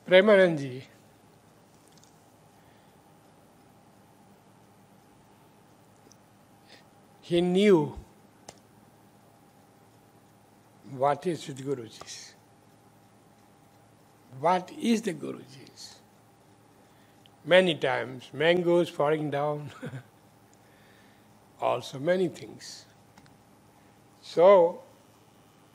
Premanandji, he knew what is with Guruji's. What is the Guruji's? Many times, mangoes falling down, also many things. So,